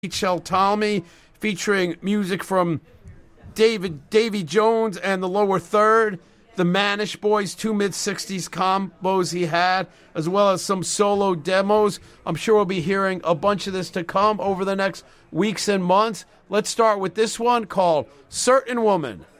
H.L. Talmy, featuring music from Davy Jones and the Lower Third, the Manish Boys, 2 mid-60s combos he had, as well as some solo demos. I'm sure we'll be hearing a bunch of this to come over the next weeks and months. Let's start with this one called Certain Woman.